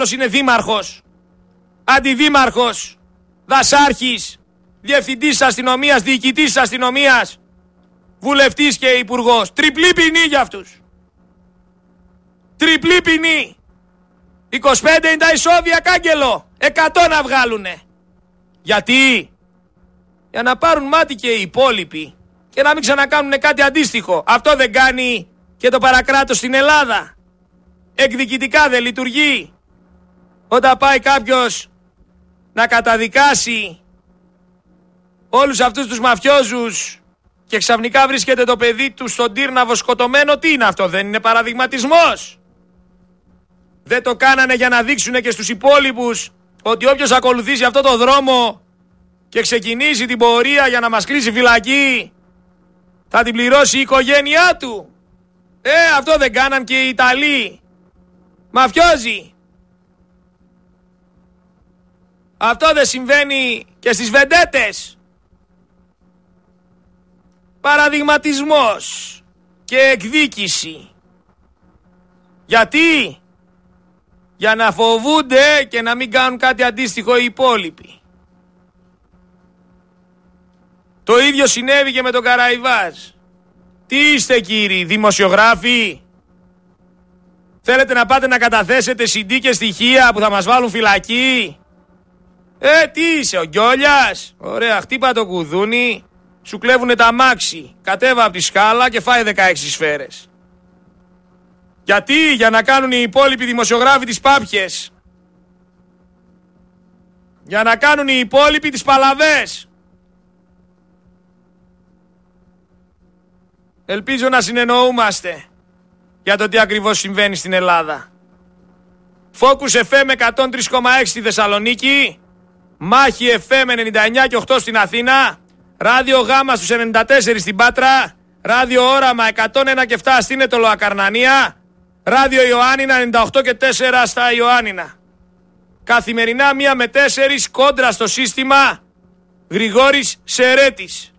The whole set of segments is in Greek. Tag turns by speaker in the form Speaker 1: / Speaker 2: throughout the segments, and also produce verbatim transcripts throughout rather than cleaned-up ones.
Speaker 1: είναι δήμαρχος, αντιδήμαρχος, δασάρχης, διευθυντής αστυνομίας, διοικητής αστυνομίας, βουλευτής και υπουργός. Τριπλή ποινή για αυτούς. Τριπλή ποινή. είκοσι πέντε είναι τα εισόδια, κάγκελο. εκατό να βγάλουνε. Γιατί? Για να πάρουν μάτι και οι υπόλοιποι και να μην ξανακάνουν κάτι αντίστοιχο. Αυτό δεν κάνει και το παρακράτος στην Ελλάδα? Εκδικητικά δεν λειτουργεί? Όταν πάει κάποιος να καταδικάσει όλους αυτούς τους μαφιόζους και ξαφνικά βρίσκεται το παιδί του στον Τύρναβο σκοτωμένο, τι είναι αυτό? Δεν είναι παραδειγματισμός? Δεν το κάνανε για να δείξουν και στους υπόλοιπους ότι όποιος ακολουθήσει αυτό το δρόμο και ξεκινήσει την πορεία για να μας κλείσει φυλακή θα την πληρώσει η οικογένειά του? Ε, αυτό δεν κάναν και οι Ιταλοί μαφιόζοι? Αυτό δεν συμβαίνει και στις βεντέτες? Παραδειγματισμός και εκδίκηση. Γιατί? Για να φοβούνται και να μην κάνουν κάτι αντίστοιχο οι υπόλοιποι. Το ίδιο συνέβη και με τον Καραϊβάζ. Τι είστε κύριοι, δημοσιογράφοι? Θέλετε να πάτε να καταθέσετε σι ντι και στοιχεία που θα μας βάλουν φυλακή? Ε, τι είσαι, ο Γκιόλιας? Ωραία, χτύπα το κουδούνι, σου κλέβουνε τα μάξι, κατέβα από τη σκάλα και φάει δεκαέξι σφαίρες. Γιατί? Για να κάνουν οι υπόλοιποι δημοσιογράφοι τις πάπιες. Για να κάνουν οι υπόλοιποι τις παλαβές. Ελπίζω να συνεννοούμαστε για το τι ακριβώς συμβαίνει στην Ελλάδα. Focus εφ εμ εκατόν τρία κόμμα έξι στη Θεσσαλονίκη, Μάχη εφ εμ ενενήντα εννιά και οκτώ στην Αθήνα, Ράδιο Γάμα στους ενενήντα τέσσερα στην Πάτρα, Ράδιο Όραμα εκατόν ένα και επτά στην Ετωλοακαρνανία, Ράδιο Ιωάννινα ενενήντα οκτώ και τέσσερα στα Ιωάννινα. Καθημερινά μία με τέσσερις κόντρα στο σύστημα Γρηγόρης Σερέτης.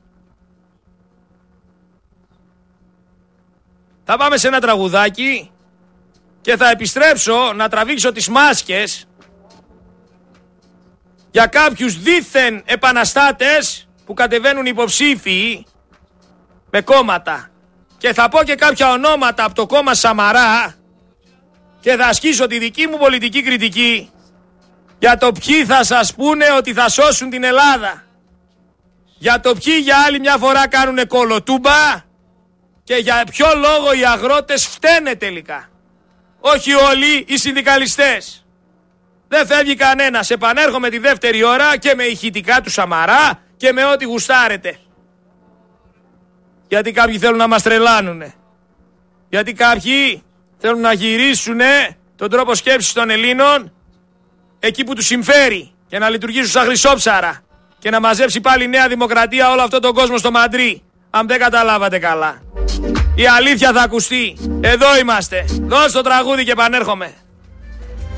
Speaker 1: Θα πάμε σε ένα τραγουδάκι και θα επιστρέψω να τραβήξω τις μάσκες για κάποιους δήθεν επαναστάτες που κατεβαίνουν υποψήφιοι με κόμματα. Και θα πω και κάποια ονόματα από το κόμμα Σαμαρά και θα ασκήσω τη δική μου πολιτική κριτική για το ποιοι θα σας πούνε ότι θα σώσουν την Ελλάδα. Για το ποιοι για άλλη μια φορά κάνουνε κολοτούμπα και για ποιο λόγο οι αγρότες φταίνε τελικά. Όχι όλοι οι συνδικαλιστές. Δεν φεύγει κανένας. Επανέρχομαι τη δεύτερη ώρα και με ηχητικά του Σαμαρά και με ό,τι γουστάρετε. Γιατί κάποιοι θέλουν να μας τρελάνουνε. Γιατί κάποιοι θέλουν να γυρίσουνε τον τρόπο σκέψης των Ελλήνων εκεί που τους συμφέρει και να λειτουργήσουν σαν χρυσόψαρα και να μαζέψει πάλι η Νέα Δημοκρατία όλο αυτόν τον κόσμο στο Μαντρί. Αν δεν καταλάβατε καλά. Η αλήθεια θα ακουστεί. Εδώ είμαστε. Δώσ' το τραγούδι και επανέρχομαι.